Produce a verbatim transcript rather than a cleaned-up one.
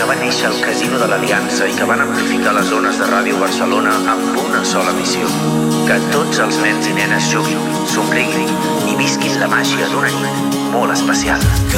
que va néixer al Casino de l'Aliança i que van amplificar les zones de Ràdio Barcelona amb una sola missió. Que tots els nens i nenes juguin, somriguin i visquin la màgia d'una nit molt especial.